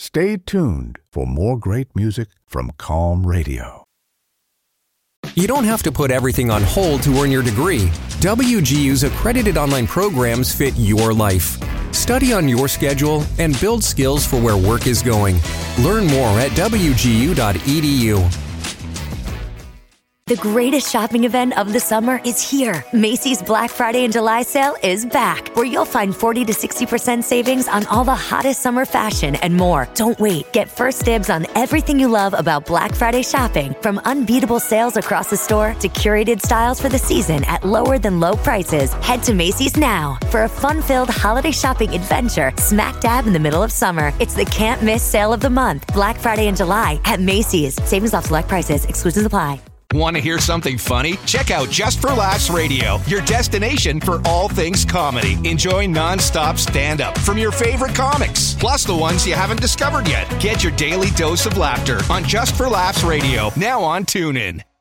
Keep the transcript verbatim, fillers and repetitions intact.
Stay tuned for more great music from Calm Radio. You don't have to put everything on hold to earn your degree. W G U's accredited online programs fit your life. Study on your schedule and build skills for where work is going. Learn more at w g u dot e d u. The greatest shopping event of the summer is here. Macy's Black Friday and July sale is back, where you'll find forty to sixty percent savings on all the hottest summer fashion and more. Don't wait. Get first dibs on everything you love about Black Friday shopping, from unbeatable sales across the store to curated styles for the season at lower than low prices. Head to Macy's now for a fun-filled holiday shopping adventure smack dab in the middle of summer. It's the can't miss sale of the month, Black Friday and July at Macy's. Savings off select prices. Exclusions apply. Want to hear something funny? Check out Just for Laughs Radio, your destination for all things comedy. Enjoy non-stop stand-up from your favorite comics, plus the ones you haven't discovered yet. Get your daily dose of laughter on Just for Laughs Radio, now on TuneIn.